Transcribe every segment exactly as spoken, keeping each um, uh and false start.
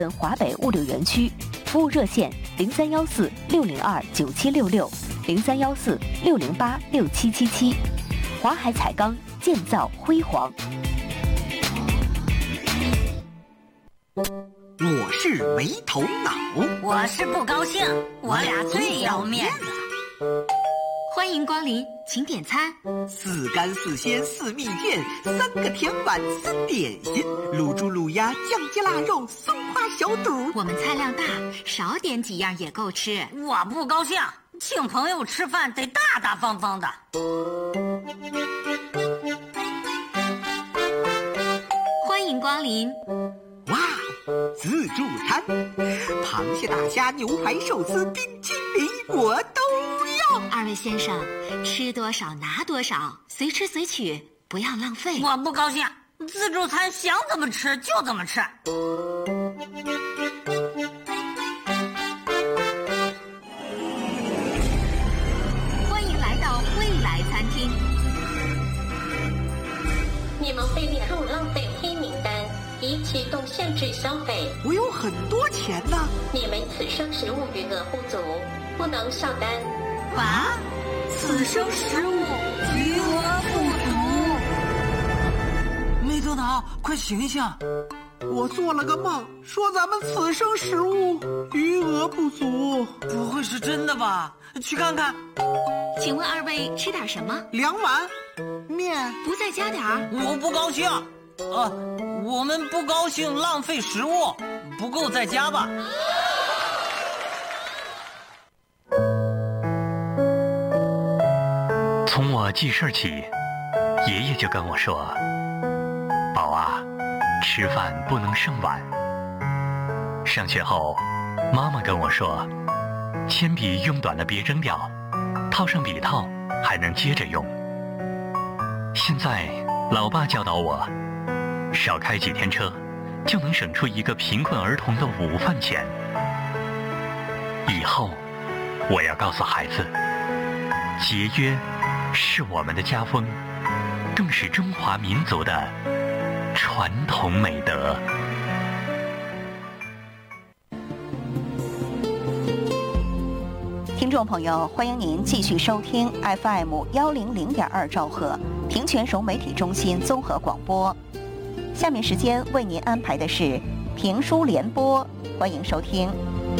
华北物流园区，服务热线零三幺四六零二九七六六零三幺四六零八六七七七。华海彩钢建造辉煌。 我是没头脑， 我是不高兴，我俩最要面子。 欢迎光临，请点餐。 四干四鲜四蜜饯，三个甜碗三点心，卤猪卤鸭酱鸡腊肉松花小肚。 我们菜量大，少点几样也够吃。 我不高兴，请朋友吃饭得大大方方的。 欢迎光临。 哇，自助餐，螃蟹、大虾、牛排、寿司、冰淇淋，我都要。 二位先生，吃多少拿多少，随吃随取，不要浪费。 我不高兴，自助餐想怎么吃就怎么吃。 欢迎来到未来餐厅。 你们被列入浪费黑名单，已启动限制消费。 我有很多钱呢。 你们此生食物余额不足，不能上单。 啊？此生食物余额不足。 没头脑，快醒醒！ 我做了个梦，说咱们此生食物余额不足。 不会是真的吧？去看看。 请问二位吃点什么？ 两碗面。 不再加点儿？ 我不高兴。呃，我们不高兴浪费食物，不够再加吧。 从我记事起，爷爷就跟我说：“宝啊，吃饭不能剩碗。”上学后，妈妈跟我说：“铅笔用短了别扔掉，套上笔套还能接着用。”现在，老爸教导我，少开几天车，就能省出一个贫困儿童的午饭钱。以后，我要告诉孩子，节约是我们的家风，更是中华民族的传统美德。 听众朋友，欢迎您继续收听 F M 幺零零点二兆赫平泉省媒体中心综合广播。下面时间为您安排的是评书联播，欢迎收听。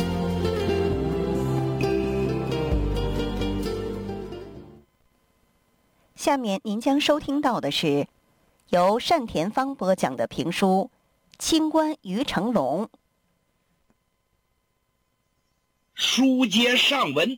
下面您将收听到的是由单田芳播讲的评书《清官于成龙》。 书接上文，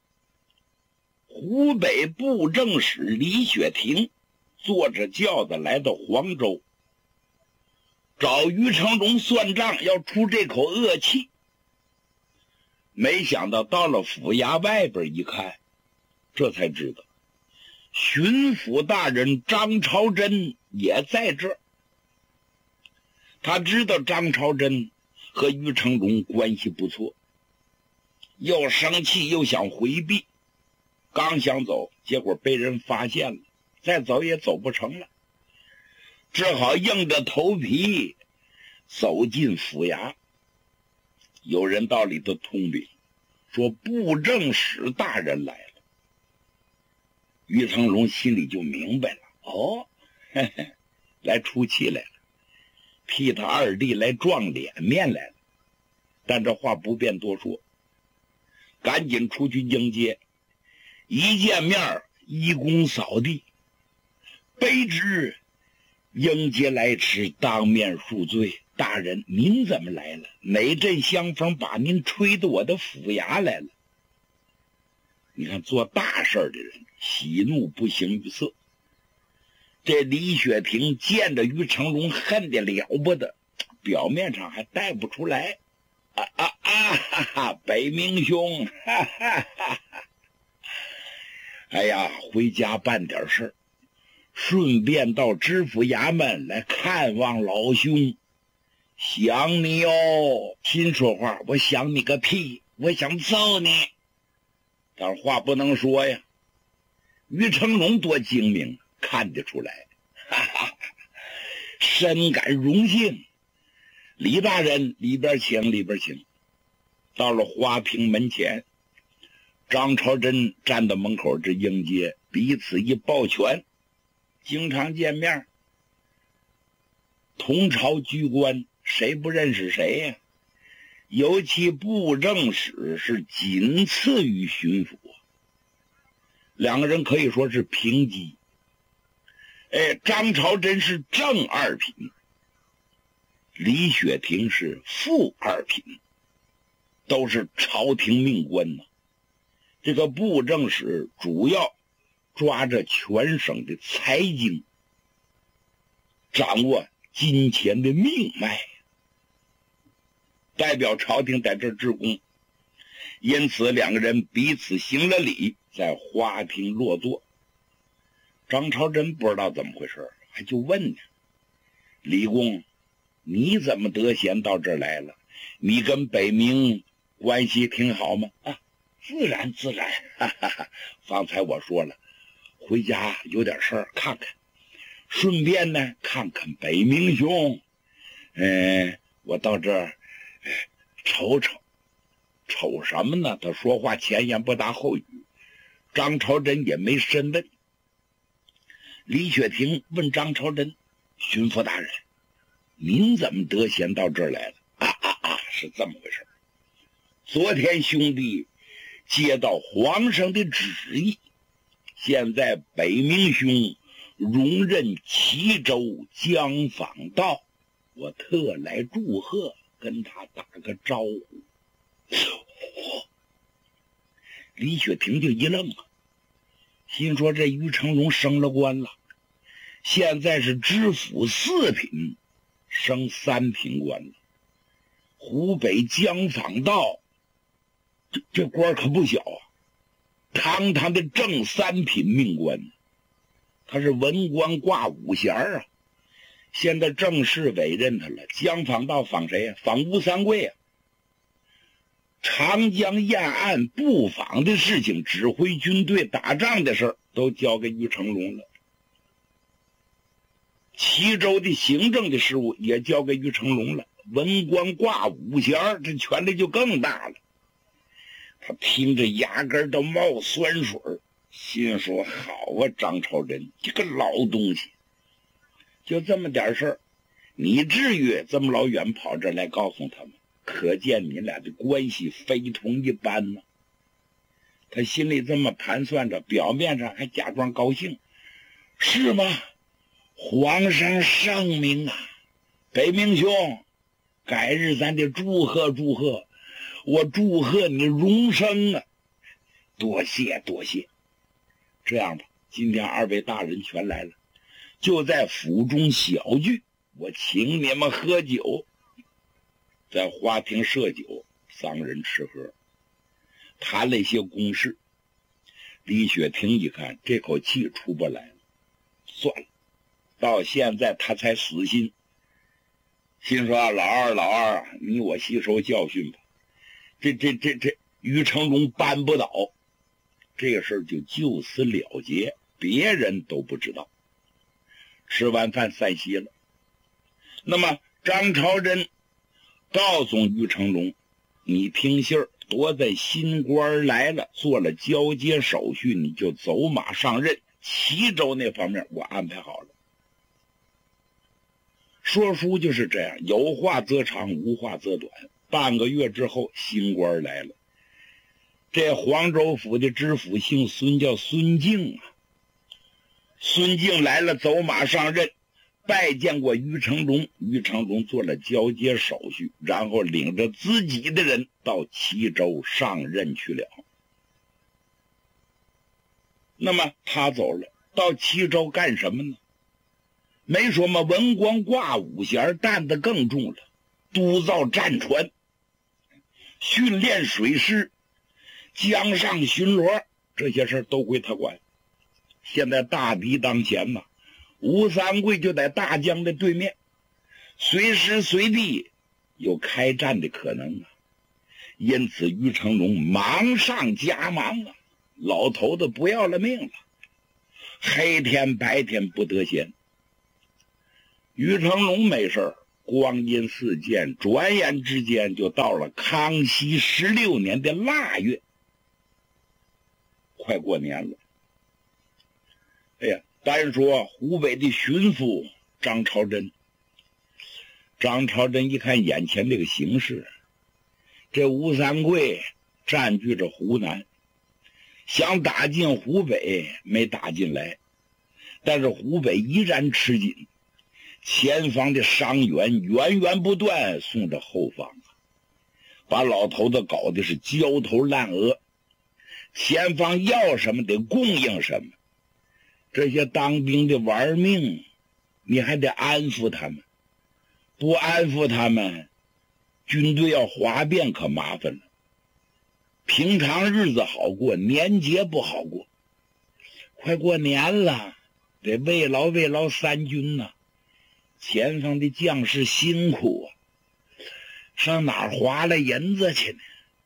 湖北布政使李雪亭坐着轿子来到黄州，找于成龙算账，要出这口恶气。没想到到了府衙外边一看，这才知道巡抚大人张朝珍也在这儿。他知道张朝珍和于成龙关系不错，又生气又想回避，刚想走，结果被人发现了，再走也走不成了，只好硬着头皮走进府衙。有人到里头通禀说布政使大人来了。于成龙心里就明白了，哦，嘿嘿，来出气来了，替他二弟来撞脸面来了。但这话不便多说，赶紧出去迎接。一见面，一躬扫地，卑职迎接来迟，当面恕罪。大人，您怎么来了？哪阵香风把您吹到我的府衙来了？你看，做大事的人喜怒不形于色。这李雪亭见着于成龙恨得了不得，表面上还带不出来。啊啊啊！哈哈，北明兄，哈哈哈哈！哎呀，回家办点事儿，顺便到知府衙门来看望老兄。想你哦，心说话，我想你个屁，我想揍你。但话不能说呀。于成龙多精明，看得出来，哈哈，深感荣幸。 李大人里边请里边请。到了花亭门前，张朝珍站到门口这迎接，彼此一抱拳，经常见面，同朝居官，谁不认识谁呀、啊？尤其布政使是仅次于巡抚，两个人可以说是平级。哎，张朝珍是正二品，李雪亭是副二品，都是朝廷命官呢。这个布政使主要抓着全省的财经，掌握金钱的命脉，代表朝廷在这治工。因此两个人彼此行了礼，在花厅落座。张朝珍不知道怎么回事，还就问呢：李公，你怎么得闲到这儿来了？你跟北明关系挺好吗？啊，自然自然，哈哈哈。方才我说了，回家有点事儿看看，顺便呢看看北明兄。嗯，我到这儿瞅瞅。瞅什么呢？他说话前言不搭后语，张朝珍也没深问。李雪亭问张朝珍：巡抚大人，您怎么得闲到这儿来了？啊啊啊，是这么回事。昨天兄弟接到皇上的旨意，现在北明兄荣任齐州江坊道，我特来祝贺，跟他打个招呼。李雪亭就一愣啊，心说这于成龙升了官了，现在是知府四品，升三品官了。湖北江坊道，这这官可不小啊，堂堂的正三品命官，他是文官挂五衔啊。现在正式委任他了，江坊道访谁呀、啊？访吴三桂啊。长江沿岸布防的事情，指挥军队打仗的事儿，都交给于成龙了。齐州的行政的事务也交给于成龙了。文官挂五衔，这权力就更大了。他听着牙根都冒酸水，心说：好啊，张朝珍这个老东西，就这么点事儿，你至于这么老远跑这来告诉他们？可见你俩的关系非同一般呢。他心里这么盘算着，表面上还假装高兴。是吗？皇上圣明啊！北明兄，改日咱得祝贺祝贺，我祝贺你荣升啊！多谢多谢。这样吧，今天二位大人全来了，就在府中小聚，我请你们喝酒。在花厅设酒，三人吃喝，谈了一些公事。李雪亭一看这口气出不来了，算了，到现在他才死心，心说：老二老二，你我吸收教训吧。这这这这于成龙扳不倒，这个事儿就就此了结，别人都不知道。吃完饭散席了，那么张朝珍告诉于成龙，你听信儿，多在新官来了，做了交接手续，你就走马上任。齐州那方面我安排好了。说书就是这样，有话则长，无话则短。半个月之后，新官来了。这黄州府的知府姓孙，叫孙敬啊。孙敬来了，走马上任。拜见过于成龙，于成龙做了交接手续，然后领着自己的人到齐州上任去了。那么他走了，到齐州干什么呢？没说嘛，文官挂五衔，担子更重了，督造战船，训练水师，江上巡逻，这些事都归他管。现在大敌当前呐，吴三桂就在大江的对面，随时随地有开战的可能啊。因此于成龙忙上加忙啊，老头子不要了命了，黑天白天不得闲。于成龙没事儿， 光阴似箭，转眼之间就到了康熙十六年的腊月，快过年了。哎呀，单说湖北的巡抚张朝珍，张朝珍一看眼前这个形势，这吴三桂占据着湖南，想打进湖北没打进来，但是湖北依然吃紧，前方的伤员源源不断送着后方，把老头子搞的是焦头烂额，前方要什么得供应什么，这些当兵的玩命，你还得安抚他们，不安抚他们，军队要哗变可麻烦了。平常日子好过，年节不好过，快过年了，得慰劳慰劳三军呐、啊。前方的将士辛苦啊，上哪儿花了银子去呢？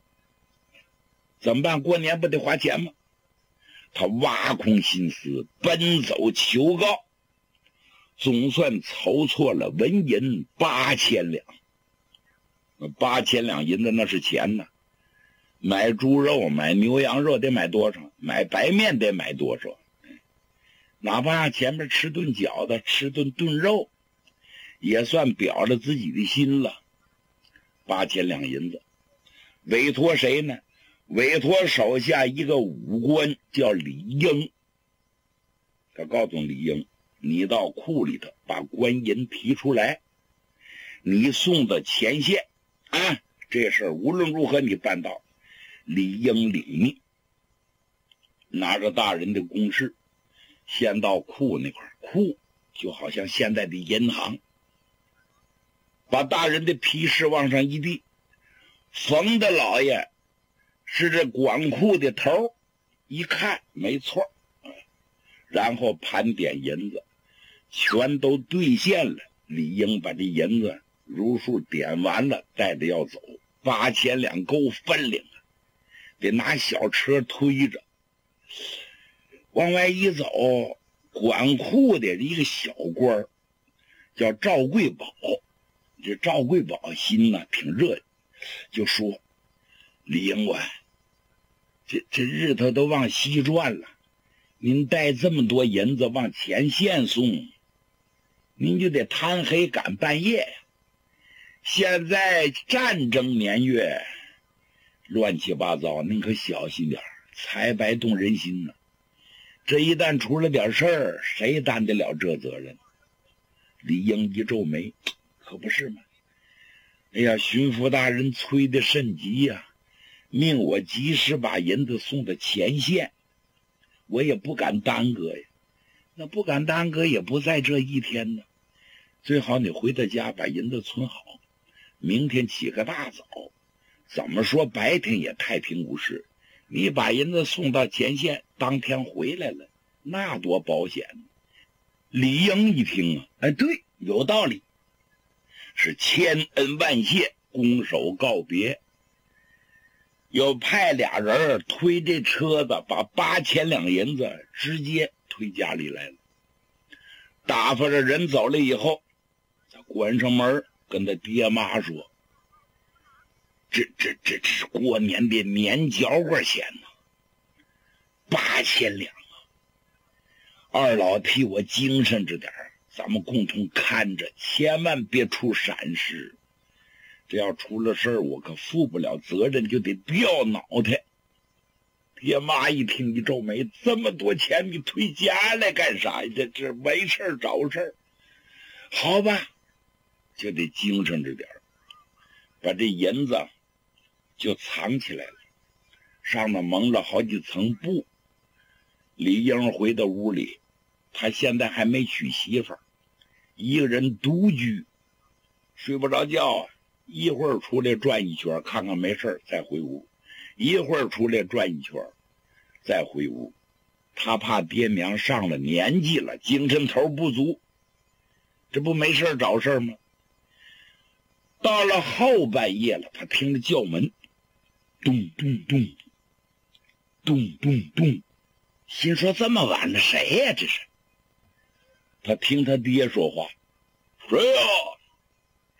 怎么办？过年不得花钱吗？他挖空心思奔走求告，总算筹措了纹银八千两。八千两银子那是钱呢，买猪肉买牛羊肉得买多少，买白面得买多少，哪怕前面吃顿饺子吃顿炖肉也算表了自己的心了。八千两银子委托谁呢？委托手下一个武官叫李应。他告诉李应，你到库里头把官银提出来，你送到前线啊，这事儿无论如何你办到。李应领命，拿着大人的公事，先到库那块，库就好像现在的银行，把大人的批示往上一递，冯大老爷是这管库的头，一看没错，然后盘点银子，全都兑现了。李应把这银子如数点完了，带着要走，八千两够分量啊，得拿小车推着往外一走。管库的一个小官叫赵贵宝，这赵贵宝心呢挺热，就说李应官，这这日头都往西转了，您带这么多银子往前线送，您就得贪黑赶半夜呀。现在战争年月，乱七八糟，您可小心点，财白动人心呢。这一旦出了点事儿，谁担得了这责任？李应一皱眉，可不是吗？哎呀，巡抚大人催得甚急呀、啊，命我及时把银子送到前线，我也不敢耽搁呀。那不敢耽搁，也不在这一天呢。最好你回到家把银子存好，明天起个大早，怎么说白天也太平无事。你把银子送到前线，当天回来了，那多保险。李应一听啊，哎，对，有道理，是千恩万谢，拱手告别。又派俩人推这车子，把八千两银子直接推家里来了。打发着人走了以后，他关上门跟他爹妈说，这这这这是过年的年交关钱呢，八千两啊！二老替我精神着点，咱们共同看着，千万别出闪失。这要出了事儿，我可负不了责任，就得掉脑袋。爹妈一听一皱眉，这么多钱你推家来干啥呀？这这没事儿找事儿，好吧，就得精神着点，把这银子就藏起来了，上面蒙了好几层布。李英回到屋里，他现在还没娶媳妇儿，一个人独居，睡不着觉啊。一会儿出来转一圈，看看没事再回屋，一会儿出来转一圈再回屋。他怕爹娘上了年纪了，精神头不足，这不没事找事吗？到了后半夜了，他听着叫门，咚咚咚咚咚咚，心说这么晚了谁呀、啊、这是？他听他爹说话，谁呀、啊？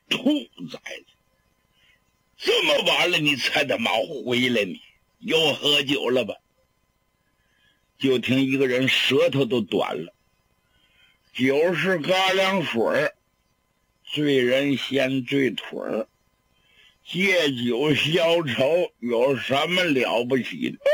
兔崽子！这么晚了你才他妈回来，你又喝酒了吧？就听一个人舌头都短了，酒是高粱水，醉人先醉腿儿，借酒消愁有什么了不起的？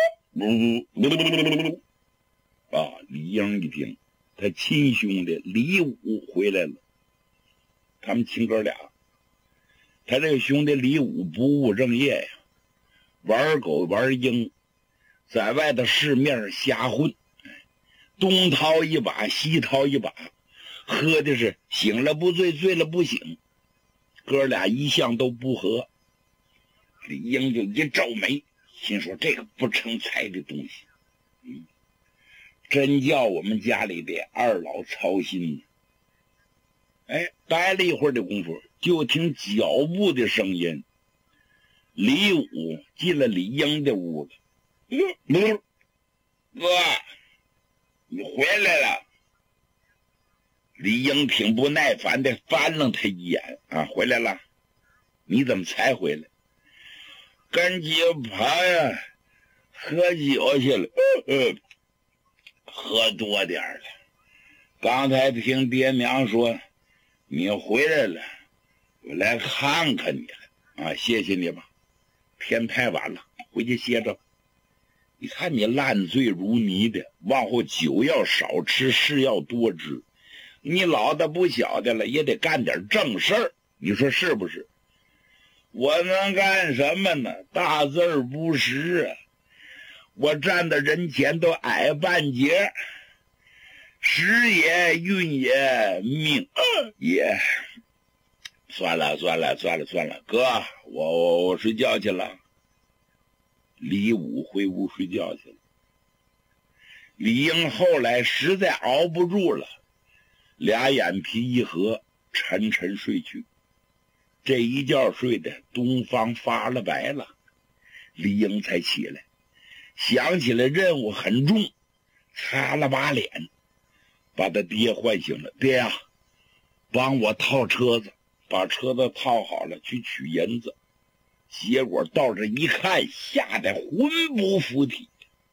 啊！李英一听，他亲兄弟李武回来了，他们亲哥俩。他这个兄弟李武不务正业呀，玩狗玩鹰，在外头市面上瞎混，东掏一把西掏一把，喝的是醒了不醉，醉了不醒，哥俩一向都不和。李英就一皱眉，心说这个不成才的东西，嗯，真叫我们家里的二老操心呢。哎，待了一会儿的功夫，就听脚步的声音，李武进了李英的屋子。嗯，哥，你回来了。李英挺不耐烦的翻了他一眼，啊，回来了？你怎么才回来？跟几个朋友喝酒去了，呃，喝多点了。刚才听爹娘说你回来了，我来看看你了啊！谢谢你吧，天太晚了，回去歇着。你看你烂醉如泥的，往后酒要少吃，事要多知。你老的不小的了，也得干点正事儿，你说是不是？我能干什么呢？大字儿不识啊！我站在人前都矮半截，时也运也命也。算了算了算了算了，哥，我我我睡觉去了。李武回屋睡觉去了。李英后来实在熬不住了，俩眼皮一合，沉沉睡去。这一觉睡的东方发了白了，李英才起来，想起来任务很重，擦了把脸，把他爹唤醒了。爹啊，帮我套车子，把车子套好了，去取银子。结果到这一看，吓得魂不附体，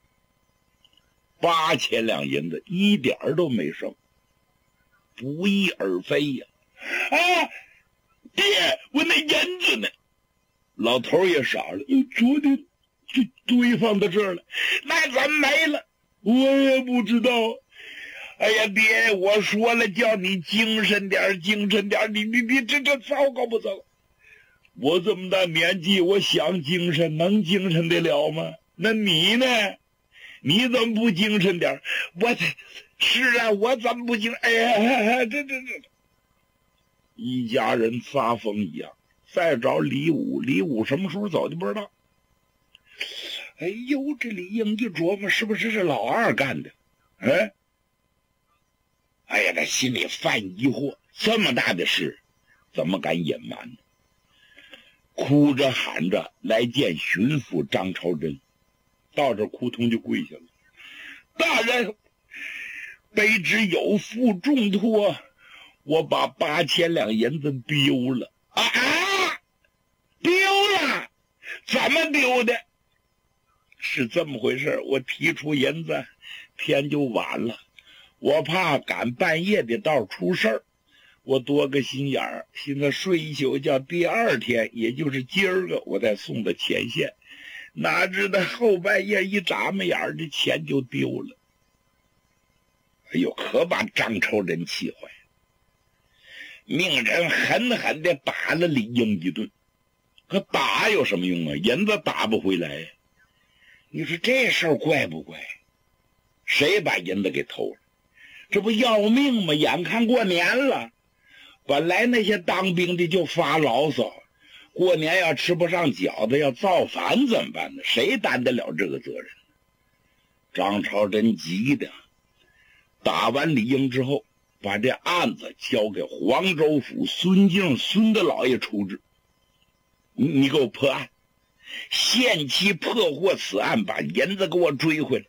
八千两银子一点儿都没剩，不翼而飞呀！啊，爹，我那银子呢？老头也傻了，昨天就堆放到这儿了，那怎么没了？我也不知道。哎呀，爹，我说了，叫你精神点，精神点，你你你这这糟糕不糟糕？我这么大年纪，我想精神，能精神得了吗？那你呢？你怎么不精神点？我是啊，我怎么不精？哎呀，这这这，一家人发疯一样。再找李武，李武什么时候走的不知道。哎呦，这李英一琢磨，是不是这老二干的？哎，哎呀，他心里犯疑惑，这么大的事，怎么敢隐瞒呢？哭着喊着来见巡抚张朝珍，到这哭通就跪下了。大人，卑职有负重托，我把八千两银子丢了。啊啊！丢了？怎么丢的？是这么回事，我提出银子，天就晚了，我怕赶半夜的道出事儿。我多个心眼儿，现在睡一宿觉，第二天也就是今儿个我再送到前线，哪知道后半夜一眨巴眼儿，这钱就丢了。哎呦，可把张超人气坏，命人狠狠地打了李英一顿。可打有什么用啊？银子打不回来。你说这事儿怪不怪？谁把银子给偷了？这不要命吗？眼看过年了，本来那些当兵的就发牢骚，过年要吃不上饺子，要造反怎么办呢？谁担得了这个责任？张超真急的，打完李英之后，把这案子交给黄州府孙敬孙大老爷处置。你你给我破案，限期破获此案，把银子给我追回来。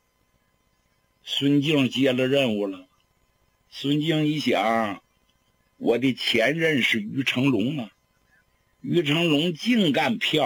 孙敬接了任务了。孙敬一想， 我的前任是于成龙啊，于成龙净干漂